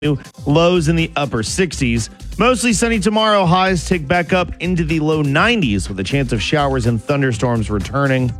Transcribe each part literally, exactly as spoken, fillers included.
Lows in the upper sixties. Mostly sunny tomorrow. Highs tick back up into the low nineties with a chance of showers and thunderstorms returning.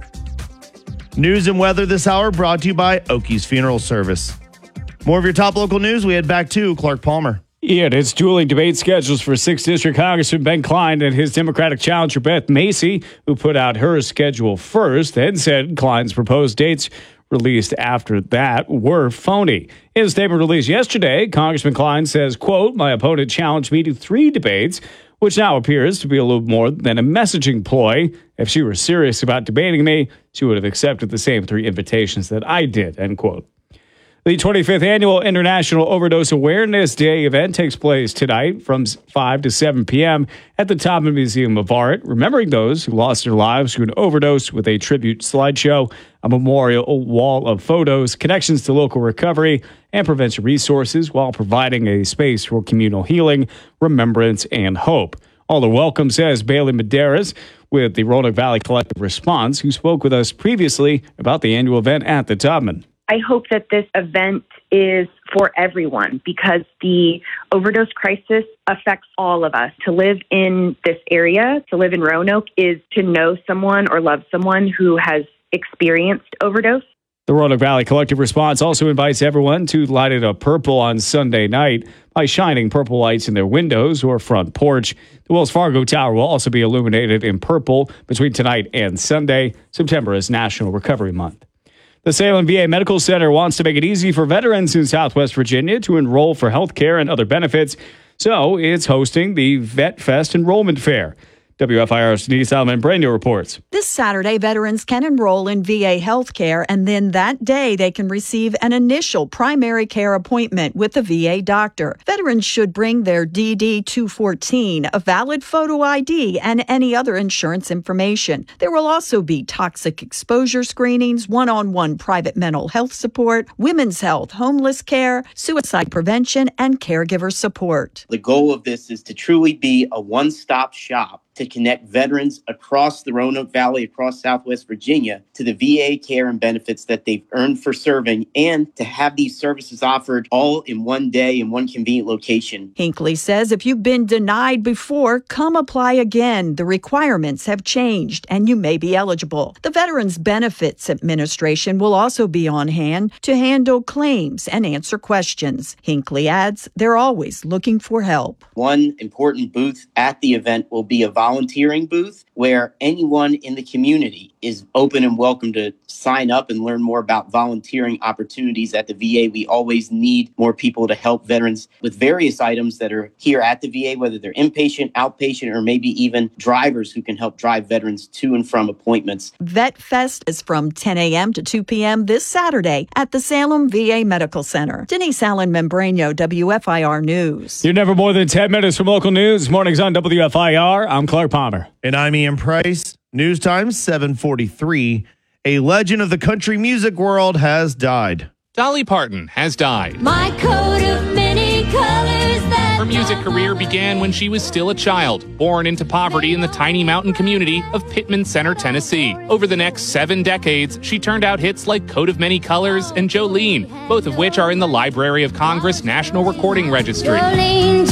News and weather this hour brought to you by Okies Funeral Service. More of your top local news. We head back to Clark Palmer. Yeah, it's dueling debate schedules for sixth District Congressman Ben Cline and his Democratic challenger Beth Macy, who put out her schedule first, then said Cline's proposed dates released after that were phony. In a statement released yesterday, Congressman Cline says, quote, "My opponent challenged me to three debates, which now appears to be a little more than a messaging ploy. If she were serious about debating me, she would have accepted the same three invitations that I did," end quote. The twenty-fifth Annual International Overdose Awareness Day event takes place tonight from five to seven p.m. at the Taubman Museum of Art, remembering those who lost their lives through an overdose with a tribute slideshow, a memorial wall of photos, connections to local recovery and prevention resources, while providing a space for communal healing, remembrance, and hope. All are welcome, says Bailey Medeiros with the Roanoke Valley Collective Response, who spoke with us previously about the annual event at the Taubman. I hope that this event is for everyone because the overdose crisis affects all of us. To live in this area, to live in Roanoke, is to know someone or love someone who has experienced overdose. The Roanoke Valley Collective Response also invites everyone to light it up purple on Sunday night by shining purple lights in their windows or front porch. The Wells Fargo Tower will also be illuminated in purple between tonight and Sunday. September is National Recovery Month. The Salem V A Medical Center wants to make it easy for veterans in Southwest Virginia to enroll for health care and other benefits, so it's hosting the Vet Fest Enrollment Fair. W F I R's Denise Alman-Brando reports. This Saturday, veterans can enroll in V A health care, and then that day they can receive an initial primary care appointment with the V A doctor. Veterans should bring their D D two fourteen, a valid photo I D, and any other insurance information. There will also be toxic exposure screenings, one-on-one private mental health support, women's health, homeless care, suicide prevention, and caregiver support. The goal of this is to truly be a one-stop shop to connect veterans across the Roanoke Valley, across Southwest Virginia, to the V A care and benefits that they've earned for serving, and to have these services offered all in one day in one convenient location. Hinckley says if you've been denied before, come apply again. The requirements have changed, and you may be eligible. The Veterans Benefits Administration will also be on hand to handle claims and answer questions. Hinckley adds they're always looking for help. One important booth at the event will be a volunteering booth where anyone in the community is open and welcome to sign up and learn more about volunteering opportunities at the V A. We always need more people to help veterans with various items that are here at the V A, whether they're inpatient, outpatient, or maybe even drivers who can help drive veterans to and from appointments. Vet Fest is from ten a.m. to two p.m. this Saturday at the Salem V A Medical Center. Denise Allen-Membrano, W F I R News. You're never more than ten minutes from local news. Mornings on W F I R. I'm Clark Palmer. And I'm Ian Price. News time, seven forty-three. A legend of the country music world has died. Dolly Parton has died. My coat of many colors that Her music career began when she was still a child, born into poverty in the tiny mountain community of Pittman Center, Tennessee. Over the next seven decades, she turned out hits like Coat of Many Colors and Jolene, both of which are in the Library of Congress National Recording Registry. Jolene,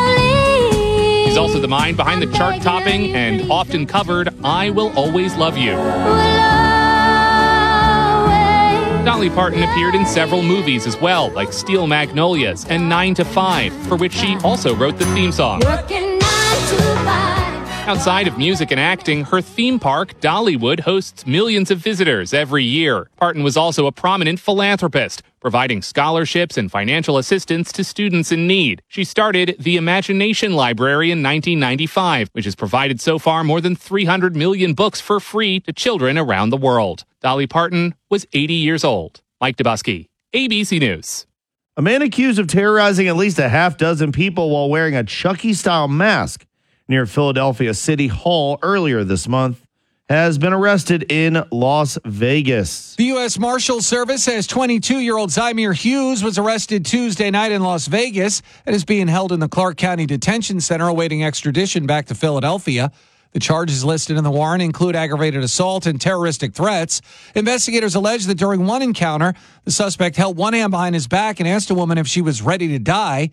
Jolene. She's also the mind behind the chart-topping and often covered I Will Always Love You. Dolly Parton appeared in several movies as well, like Steel Magnolias and nine to five, for which she also wrote the theme song. Working nine to five. Outside of music and acting, her theme park, Dollywood, hosts millions of visitors every year. Parton was also a prominent philanthropist, providing scholarships and financial assistance to students in need. She started the Imagination Library in nineteen ninety-five, which has provided so far more than three hundred million books for free to children around the world. Dolly Parton was eighty years old. Mike Dubusky, A B C News. A man accused of terrorizing at least a half dozen people while wearing a Chucky-style mask near Philadelphia City Hall earlier this month has been arrested in Las Vegas. The U S Marshal Service says twenty-two-year-old Zymir Hughes was arrested Tuesday night in Las Vegas and is being held in the Clark County Detention Center awaiting extradition back to Philadelphia. The charges listed in the warrant include aggravated assault and terroristic threats. Investigators allege that during one encounter, the suspect held one hand behind his back and asked a woman if she was ready to die.